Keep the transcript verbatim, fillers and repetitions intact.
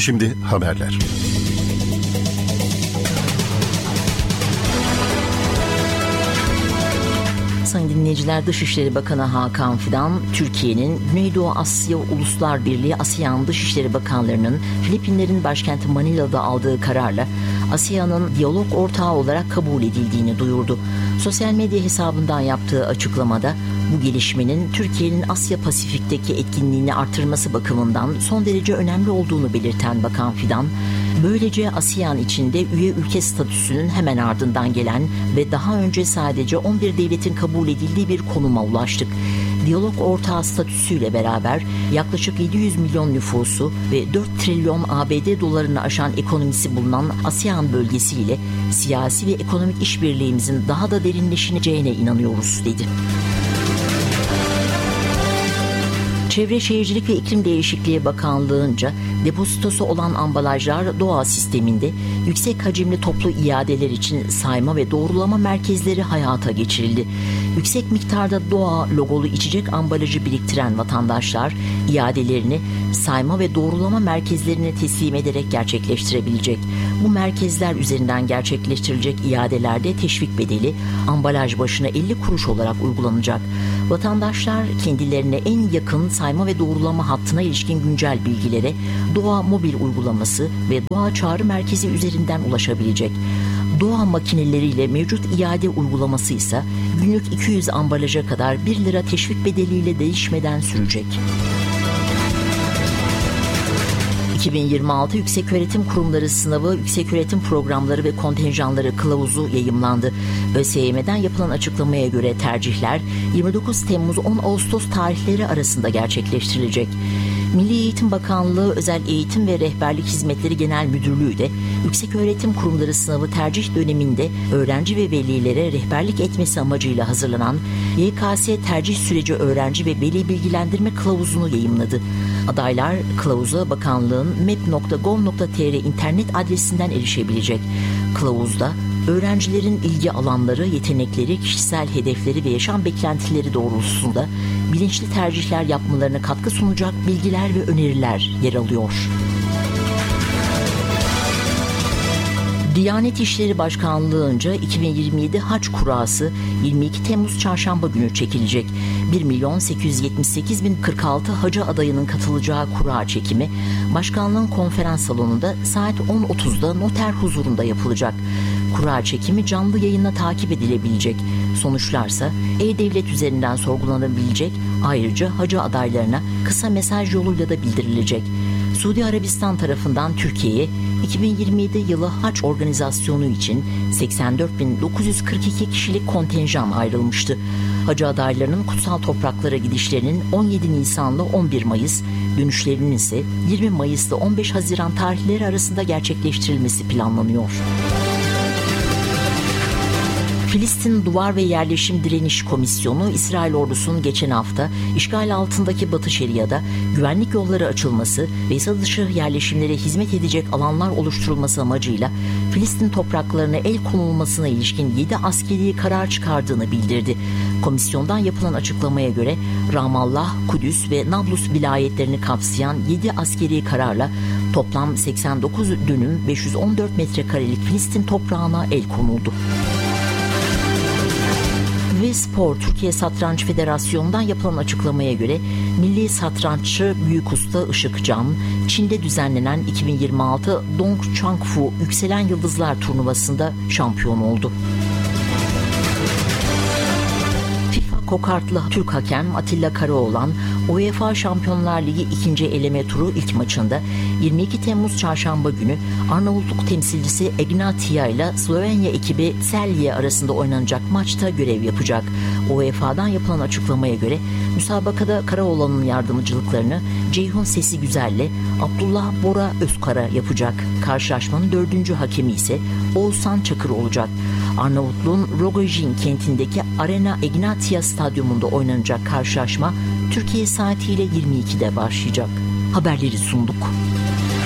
Şimdi haberler. Sayın dinleyiciler, Dışişleri Bakanı Hakan Fidan, Türkiye'nin Güneydoğu Asya Uluslar Birliği ASEAN Dışişleri Bakanlarının Filipinlerin başkenti Manila'da aldığı kararla ASEAN'ın diyalog ortağı olarak kabul edildiğini duyurdu. Sosyal medya hesabından yaptığı açıklamada bu gelişmenin Türkiye'nin Asya Pasifik'teki etkinliğini artırması bakımından son derece önemli olduğunu belirten Bakan Fidan, böylece ASEAN içinde üye ülke statüsünün hemen ardından gelen ve daha önce sadece on bir devletin kabul edildiği bir konuma ulaştık. Diyalog ortağı statüsüyle beraber yaklaşık yedi yüz milyon nüfusu ve dört trilyon A B D dolarını aşan ekonomisi bulunan ASEAN bölgesiyle siyasi ve ekonomik işbirliğimizin daha da derinleşeceğine inanıyoruz, dedi. Çevre Şehircilik ve İklim Değişikliği Bakanlığı'nca depozitosu olan ambalajlar doğa sisteminde yüksek hacimli toplu iadeler için sayma ve doğrulama merkezleri hayata geçirildi. Yüksek miktarda doğa logolu içecek ambalajı biriktiren vatandaşlar iadelerini sayma ve doğrulama merkezlerine teslim ederek gerçekleştirebilecek. Bu merkezler üzerinden gerçekleştirilecek iadelerde teşvik bedeli ambalaj başına elli kuruş olarak uygulanacak. Vatandaşlar kendilerine en yakın sayma ve doğrulama hattına ilişkin güncel bilgilere Doğa mobil uygulaması ve Doğa çağrı merkezi üzerinden ulaşabilecek. Doğa makineleriyle mevcut iade uygulaması ise günlük iki yüz ambalaja kadar bir lira teşvik bedeliyle değişmeden sürecek. iki bin yirmi altı Yükseköğretim Kurumları Sınavı, Yükseköğretim Programları ve Kontenjanları Kılavuzu yayımlandı. ÖSYM'den yapılan açıklamaya göre tercihler yirmi dokuz Temmuz on Ağustos tarihleri arasında gerçekleştirilecek. Milli Eğitim Bakanlığı Özel Eğitim ve Rehberlik Hizmetleri Genel Müdürlüğü de Yükseköğretim Kurumları Sınavı tercih döneminde öğrenci ve velilere rehberlik etmesi amacıyla hazırlanan Y K S tercih süreci öğrenci ve veli bilgilendirme kılavuzunu yayımladı. Adaylar kılavuza bakanlığın mep nokta gov nokta tr internet adresinden erişebilecek. Kılavuzda öğrencilerin ilgi alanları, yetenekleri, kişisel hedefleri ve yaşam beklentileri doğrultusunda bilinçli tercihler yapmalarına katkı sunacak bilgiler ve öneriler yer alıyor. Diyanet İşleri Başkanlığı'nca iki bin yirmi yedi Hac Kurası yirmi iki Temmuz Çarşamba günü çekilecek. bir milyon sekiz yüz yetmiş sekiz bin kırk altı hacı adayının katılacağı kura çekimi Başkanlığın konferans salonunda saat on otuzda noter huzurunda yapılacak. Kura çekimi canlı yayınla takip edilebilecek. Sonuçlarsa E-Devlet üzerinden sorgulanabilecek. Ayrıca hacı adaylarına kısa mesaj yoluyla da bildirilecek. Suudi Arabistan tarafından Türkiye'ye iki bin yirmi yedi yılı hac organizasyonu için seksen dört bin dokuz yüz kırk iki kişilik kontenjan ayrılmıştı. Hacı adaylarının kutsal topraklara gidişlerinin on yedi Nisan'la on bir Mayıs, dönüşlerinin ise yirmi Mayıs'la on beş Haziran tarihleri arasında gerçekleştirilmesi planlanıyor. Filistin Duvar ve Yerleşim Direniş Komisyonu, İsrail ordusunun geçen hafta işgal altındaki Batı Şeria'da güvenlik yolları açılması ve yasa dışı yerleşimlere hizmet edecek alanlar oluşturulması amacıyla Filistin topraklarına el konulmasına ilişkin yedi askeri karar çıkardığını bildirdi. Komisyondan yapılan açıklamaya göre Ramallah, Kudüs ve Nablus vilayetlerini kapsayan yedi askeri kararla toplam seksen dokuz dönüm beş yüz on dört metrekarelik Filistin toprağına el konuldu. Ve Spor, Türkiye Satranç Federasyonu'ndan yapılan açıklamaya göre milli satranççı Büyük Usta Işık Can, Çin'de düzenlenen iki bin yirmi altı Dong Changfu Yükselen Yıldızlar Turnuvası'nda şampiyon oldu. Kokartlı Türk hakem Atilla Karaoğlan, UEFA Şampiyonlar Ligi ikinci eleme turu ilk maçında yirmi iki Temmuz Çarşamba günü Arnavutluk temsilcisi Egnatia ile Slovenya ekibi Celje arasında oynanacak maçta görev yapacak. U E F A'dan yapılan açıklamaya göre müsabakada Karaoğlan'ın yardımcılıklarını Ceyhun Sesi Güzel'le Abdullah Bora Özkara yapacak. Karşılaşmanın dördüncü hakemi ise Oğuzhan Çakır olacak. Arnavutluğun Rogojin kentindeki Arena Egnatia stadyumunda oynanacak karşılaşma Türkiye saatiyle yirmi ikide başlayacak. Haberleri sunduk.